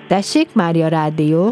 Tessék, Mária Rádió.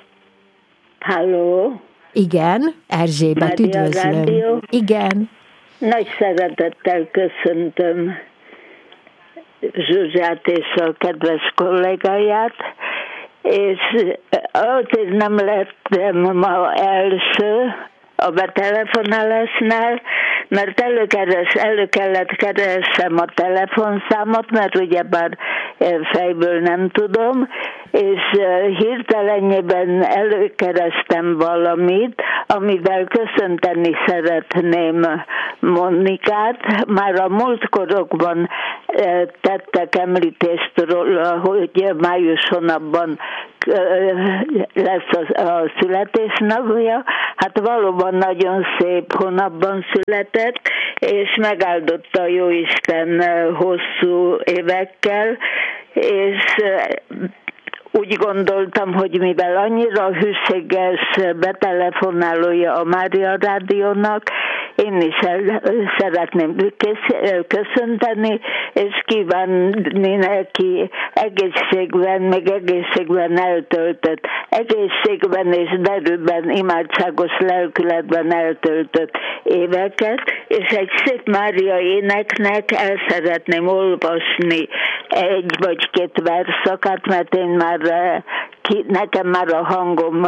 Halló. Igen, Erzsébet, Mária üdvözlöm. Rádió. Igen. Nagy szeretettel köszöntöm Zsuzsát és a kedves kollégáját, és azért nem lettem ma első a betelefonálásnál, mert elő kellett keresem a telefonszámot, mert ugyebár fejből nem tudom, és hirtelenjében előkerestem valamit, amivel köszönteni szeretném Monikát. Már a múltkorokban tettek említést róla, hogy május hónapban lesz a születésnapja. Hát valóban nagyon szép hónapban született, és megáldotta a Jóisten hosszú évekkel, és úgy gondoltam, hogy mivel annyira hűséges betelefonálója a Mária Rádiónak, én is szeretném köszönteni, és kívánni neki egészségben, még egészségben eltöltött, egészségben és derűben, imádságos lelkületben eltöltött éveket, és egy szép Mária éneknek el szeretném olvasni egy vagy két verszakát, mert én már nekem már a hangom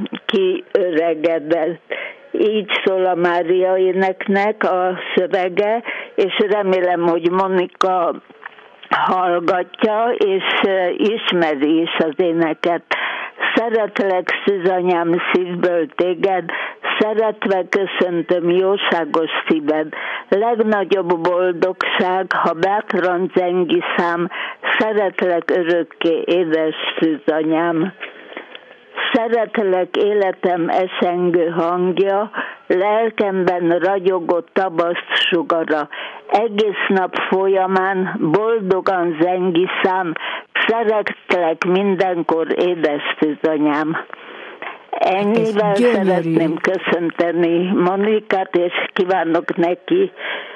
kiöregedett. Így szól a Mária éneknek a szövege, és remélem, hogy Monika hallgatja, és ismeri is az éneket. Szeretlek, szűzanyám, szívből téged, szeretve köszöntöm jóságos szíved. Legnagyobb boldogság, ha bátran zengi szám, szeretlek örökké, édes szűzanyám. Szeretlek, életem esengő hangja, lelkemben ragyogott tavasz sugara. Egész nap folyamán boldogan zengi szám, szeretlek mindenkor, édes szűzanyám. Ennyivel szeretném köszönteni Monikát, és kívánok neki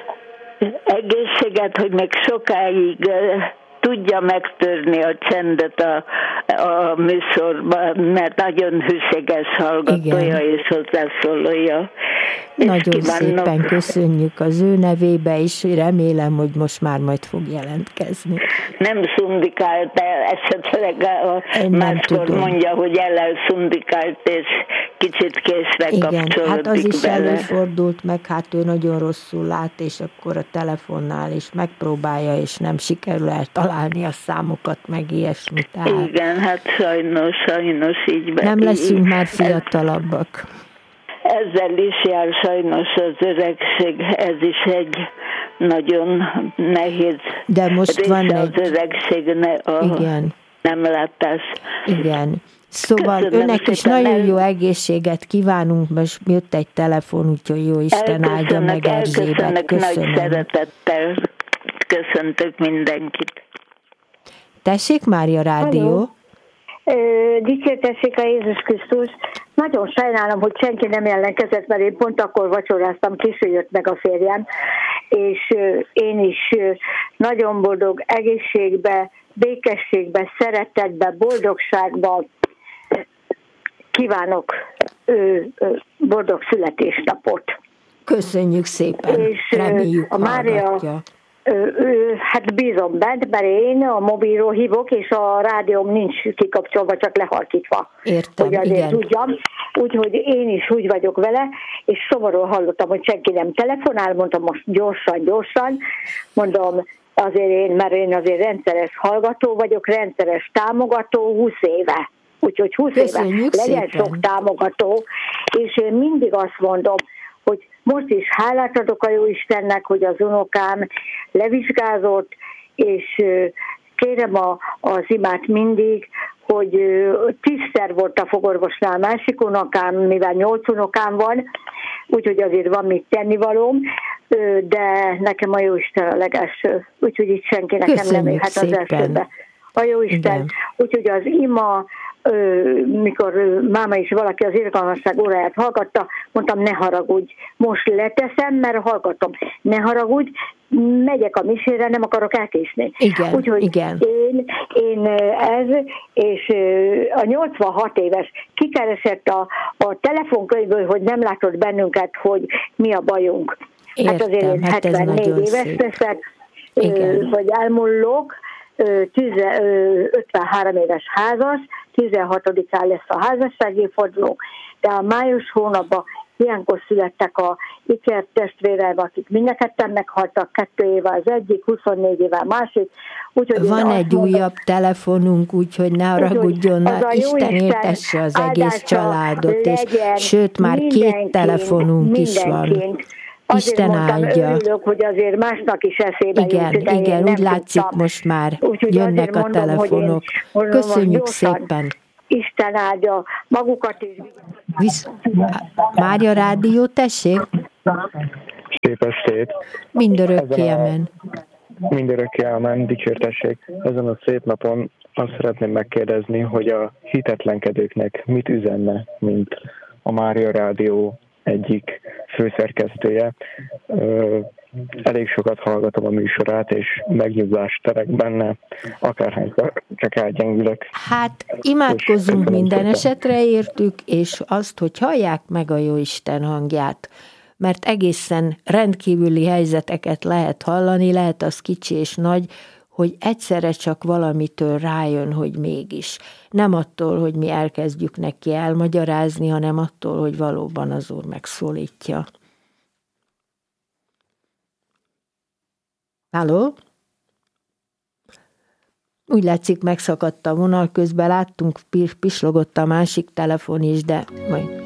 egészséget, hogy még sokáig tudja megtörni a csendet a műsorban, mert nagyon hűséges hallgatója és hozzászólója. Nagyon szépen köszönjük az ő nevébe, és remélem, hogy most már majd fog jelentkezni. Nem szundikált el, esetleg máskor mondja, hogy szundikált, és kicsit késve kapcsolódik. Igen, hát az is bele. előfordult meg, hát ő nagyon rosszul lát, és akkor a telefonnál is megpróbálja, és nem sikerül eltalálni a számokat, meg ilyesmi. Tehát igen, hát sajnos így. Nem leszünk már fiatalabbak. Ezzel is jár sajnos az öregség, ez is egy nagyon nehéz de most van az öregség, nem látás. Igen. Szóval köszönöm önnek is nagyon jó egészséget kívánunk, most jött egy telefon, úgyhogy jó Isten áldja meg Erzsébet. Köszönöm. Nagy szeretettel köszöntök mindenkit. Tessék, Mária Rádió. Dicsértessék a Jézus Krisztus. Nagyon sajnálom, hogy senki nem jelentkezett, mert én pont akkor vacsoráztam, késő jött meg a férjem, és én is nagyon boldog egészségbe, békességbe, szeretetbe, boldogságba kívánok boldog születésnapot. Köszönjük szépen, és reméljük a Mária, hát bízom bent, mert én a mobilról hívok, és a rádióm nincs kikapcsolva, csak lehalkítva. Értem, hogy azért tudjam. Úgyhogy én is úgy vagyok vele, és szomorúan hallottam, hogy senki nem telefonál, mondtam most gyorsan, mondom, mert én azért rendszeres hallgató vagyok, rendszeres támogató 20 éve. Úgyhogy 20 Köszönjük éve legyen szépen. sok támogató, és én mindig azt mondom, hogy most is hálát adok a Jóistennek, hogy az unokám levizsgázott, és kérem az imát mindig, hogy 10-szer volt a fogorvosnál másik unokám, mivel 8 unokám van, úgyhogy azért van mit tennivalóm, de nekem a Jóisten a legelső, úgyhogy itt senki nekem nem élhet az elsőbe. A Jóisten, úgyhogy az ima, mikor máma és valaki az irgalmasság óráját hallgatta, mondtam, ne haragudj, most leteszem, mert hallgatom, ne haragudj, megyek a misére, nem akarok elkésni. Igen, úgyhogy igen. Én ez, és a 86 éves kikeresett a telefonkönyvből, hogy nem látott bennünket, hogy mi a bajunk. Értem, hát azért én 74 éves leszek, hogy elmullok, 53 éves házas, 16-án lesz a házassági forduló, de a május hónapban ilyenkor születtek a ikertestvérek, akik mindketten meghaltak, 2 éve az egyik, 24 éve a másik. Úgyhogy van egy újabb telefonunk, úgyhogy ne haragudjon, Isten éltesse az egész családot, és sőt, már 2 telefonunk is van. Isten áldja. Örülök, hogy azért másnak is eszébe jut. Igen, úgy látszik most már jönnek a telefonok. Köszönjük szépen. Isten áldja magukat is. Mária Rádió, tessék? Szép estét. Mindörökké amen. Mindörökké amen, dicsértessék. Ezen a szép napon azt szeretném megkérdezni, hogy a hitetlenkedőknek mit üzenne, mint a Mária Rádió egyik főszerkesztője. Elég sokat hallgatom a műsorát, és megnyugvást terek benne, akárhányszor csak elgyengülök. Hát imádkozzunk minden esetre értük, és azt, hogy hallják meg a Jóisten hangját, mert egészen rendkívüli helyzeteket lehet hallani, lehet az kicsi és nagy, hogy egyszerre csak valamitől rájön, hogy mégis. Nem attól, hogy mi elkezdjük neki elmagyarázni, hanem attól, hogy valóban az Úr megszólítja. Halló? Úgy látszik, megszakadt a vonal, közben láttunk, pislogott a másik telefon is, de majd